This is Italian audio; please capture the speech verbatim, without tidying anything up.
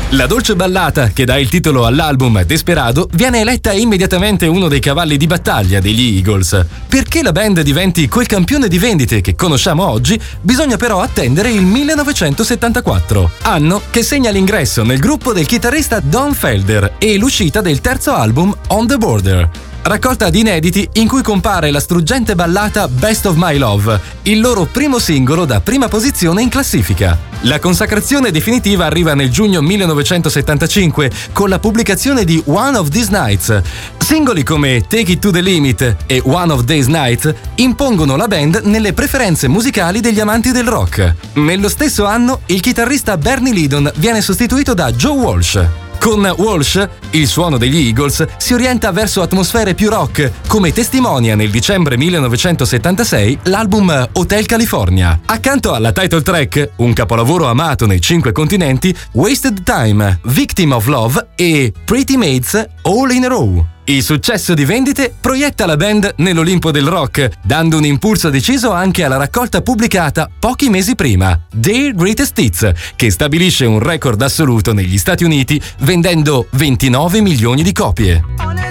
La dolce ballata che dà il titolo all'album Desperado viene eletta immediatamente uno dei cavalli di battaglia degli Eagles. Perché la band diventi quel campione di vendite che conosciamo oggi, bisogna però attendere il millenovecentosettantaquattro, anno che segna l'ingresso nel gruppo del chitarrista Don Felder e l'uscita del terzo album On the Border, raccolta di inediti in cui compare la struggente ballata Best of My Love, il loro primo singolo da prima posizione in classifica. La consacrazione definitiva arriva nel giugno millenovecentosettantacinque con la pubblicazione di One of These Nights. Singoli come Take It to the Limit e One of These Nights impongono la band nelle preferenze musicali degli amanti del rock. Nello stesso anno il chitarrista Bernie Leadon viene sostituito da Joe Walsh. Con Walsh, il suono degli Eagles si orienta verso atmosfere più rock, come testimonia nel dicembre millenovecentosettantasei l'album Hotel California. Accanto alla title track, un capolavoro amato nei cinque continenti, Wasted Time, Victim of Love e Pretty Maids All in a Row. Il successo di vendite proietta la band nell'Olimpo del rock, dando un impulso deciso anche alla raccolta pubblicata pochi mesi prima, Their Greatest Hits, che stabilisce un record assoluto negli Stati Uniti vendendo ventinove milioni di copie.